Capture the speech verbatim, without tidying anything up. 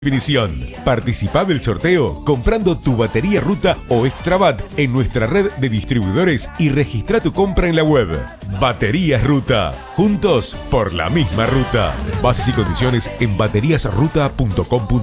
Definición. Participa del sorteo comprando tu batería Ruta o Extrabat en nuestra red de distribuidores y registra tu compra en la web. Baterías Ruta. Juntos por la misma ruta. Bases y condiciones en baterías ruta punto com.